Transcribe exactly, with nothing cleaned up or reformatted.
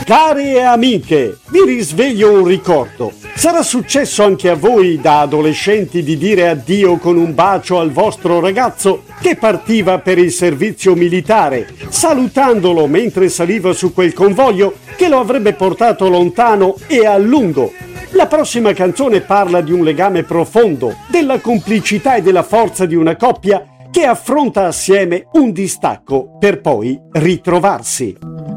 Care e amiche, vi risveglio un ricordo. Sarà successo anche a voi da adolescenti di dire addio con un bacio al vostro ragazzo che partiva per il servizio militare, salutandolo mentre saliva su quel convoglio che lo avrebbe portato lontano e a lungo. La prossima canzone parla di un legame profondo, della complicità e della forza di una coppia che affronta assieme un distacco per poi ritrovarsi.